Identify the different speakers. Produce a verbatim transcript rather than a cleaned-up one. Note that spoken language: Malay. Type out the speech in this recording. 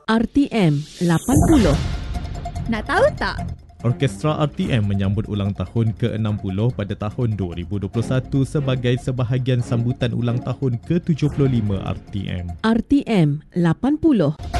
Speaker 1: R T M lapan puluh.
Speaker 2: Nak tahu tak?
Speaker 3: Orkestra R T M menyambut ulang tahun ke enam puluh pada tahun dua ribu dua puluh satu sebagai sebahagian sambutan ulang tahun ke tujuh puluh lima R T M.
Speaker 1: R T M lapan puluh.